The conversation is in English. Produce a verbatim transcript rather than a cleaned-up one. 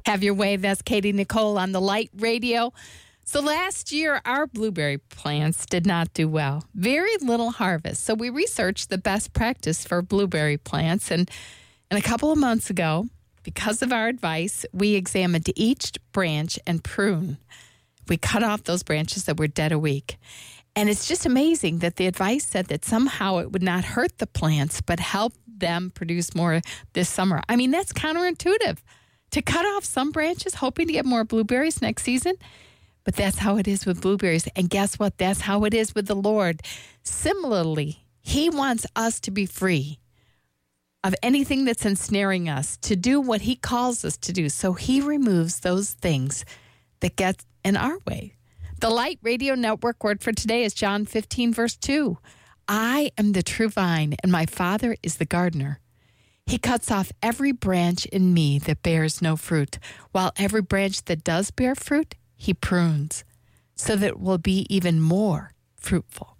Have your way. That's Katie Nicole on the Light Radio. So last year, our blueberry plants did not do well. Very little harvest. So we researched the best practice for blueberry plants. And, and a couple of months ago, because of our advice, we examined each branch and prune. We cut off those branches that were dead or weak. And it's just amazing that the advice said that somehow it would not hurt the plants, but help them produce more this summer. I mean, that's counterintuitive. To cut off some branches, hoping to get more blueberries next season. But that's how it is with blueberries. And guess what? That's how it is with the Lord. Similarly, He wants us to be free of anything that's ensnaring us, to do what He calls us to do. So He removes those things that get in our way. The Light Radio Network word for today is John fifteen, verse two. I am the true vine, and my Father is the gardener. He cuts off every branch in me that bears no fruit, while every branch that does bear fruit, He prunes, so that it will be even more fruitful.